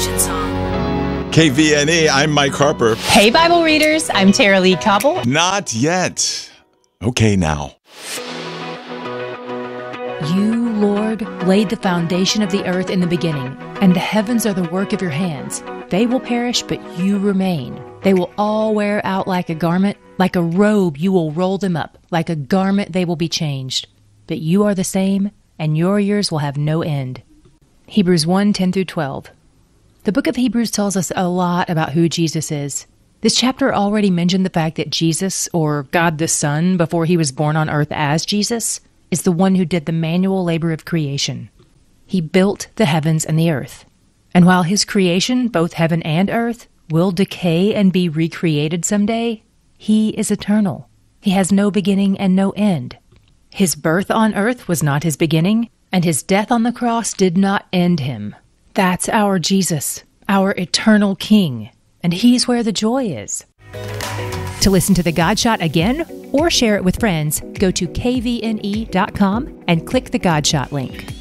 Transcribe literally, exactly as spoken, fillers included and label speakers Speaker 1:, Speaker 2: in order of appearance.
Speaker 1: Foundation song.
Speaker 2: K V N E, I'm Mike Harper.
Speaker 3: Hey, Bible readers, I'm Tara Lee Cobble.
Speaker 2: Not yet. Okay, now.
Speaker 4: You, Lord, laid the foundation of the earth in the beginning, and the heavens are the work of your hands. They will perish, but you remain. They will all wear out like a garment. Like a robe, you will roll them up. Like a garment, they will be changed. But you are the same, and your years will have no end. Hebrews one, ten through twelve. The book of Hebrews tells us a lot about who Jesus is. This chapter already mentioned the fact that Jesus, or God the Son, before he was born on earth as Jesus, is the one who did the manual labor of creation. He built the heavens and the earth. And while his creation, both heaven and earth, will decay and be recreated someday, he is eternal. He has no beginning and no end. His birth on earth was not his beginning, and his death on the cross did not end him. That's our Jesus, our eternal King, and he's where the joy is. To listen to The God Shot again or share it with friends, go to K V N E dot com and click the God Shot link.